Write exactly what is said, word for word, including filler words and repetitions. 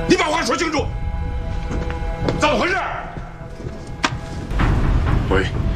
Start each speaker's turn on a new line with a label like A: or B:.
A: 你把话说清楚，怎么回事？
B: 喂。